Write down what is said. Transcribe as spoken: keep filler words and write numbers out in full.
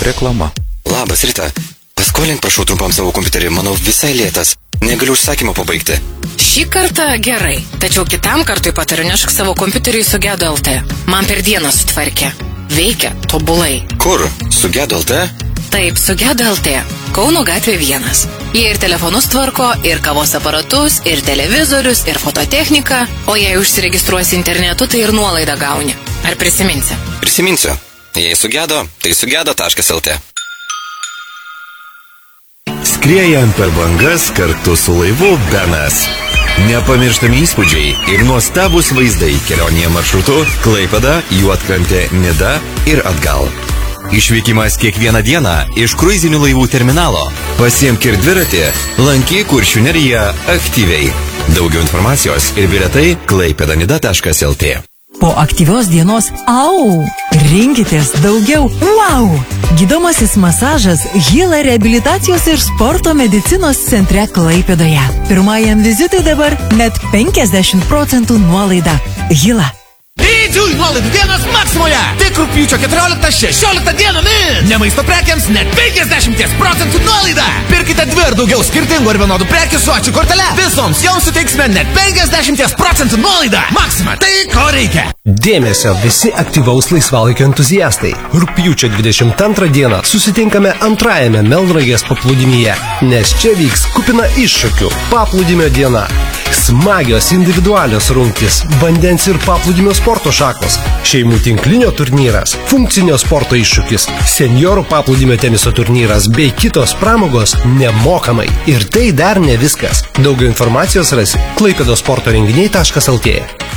Reklama. Labas, Rita. Paskolink prašau trumpam savo kompiuterį, manau visai lėtas. Negaliu užsakymą pabaigti. Šį kartą gerai, tačiau kitam kartui patariu nešk savo kompiuterį į Sugedo L T. Man per dieną sutvarkė. Veikia tobulai. Kur? Sugedo L T? Taip, Sugedo L T. Kauno gatvė vienas. Jie ir telefonus tvarko, ir kavos aparatus, ir televizorius, ir fototechniką. O jei užsiregistruosi internetu, tai ir nuolaidą gauni. Ar prisiminsi? Prisiminsiu. Jei sugedo, tai sugedo taškas L T. Skriejant per bangas kartu su laivu Benas. Nepamirštami įspūdžiai ir nuostabus vaizdai kelionėje maršrutu Klaipėda, Juodkrantė, Nida ir atgal. Išvykimas kiekvieną dieną iš kruizinių laivų terminalo. Pasiimk ir dviratį, lankyk Kuršių neriją aktyviai. Daugiau informacijos ir bilietai klaipėdanida taškas L T. Po aktyvios dienos au! Rinkitės daugiau wow! Gydomasis masažas Hila reabilitacijos ir sporto medicinos centre Klaipėdoje. Pirmajam vizitui dabar net penkiasdešimt procentų nuolaida. Hila. Didžiųjų nuolaidų dienos Maksimoje! Tik rugpjūčio keturioliktą šešioliktą dienomis! Ne maisto prekiams net penkiasdešimt procentų nuolaida! Pirkite dvi ar daugiau skirtingų ir vienodų prekių su ačiū kortele. Visoms joms suteiksime net penkiasdešimt procentų nuolaida! Maksima, tai ko reikia! Dėmesio visi aktyvaus laisvalaikio entuziastai. Rugpjūčio dvidešimt antrą dieną susitinkame antrajame Melnragės paplūdimyje, nes čia vyks kupina iššūkių paplūdimio diena. Smagios individualios rungtys, vandens ir paplūdimio sporto šakos, šeimų tinklinio turnyras, funkcinio sporto iššūkis, seniorų paplūdimio teniso turnyras bei kitos pramogos nemokamai. Ir tai dar ne viskas. Daugiau informacijos rasi klaipėdos sporto renginiai taškas L T.